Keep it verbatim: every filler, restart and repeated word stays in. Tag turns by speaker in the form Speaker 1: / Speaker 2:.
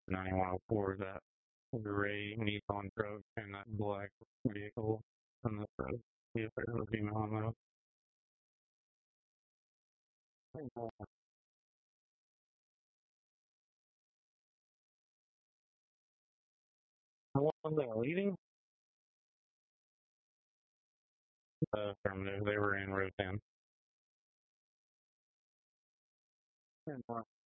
Speaker 1: ninety-one oh four, that gray Nissan truck and that black vehicle on the road. See if there's a female on those. How long they leaving? Uh, from there, they were in row ten.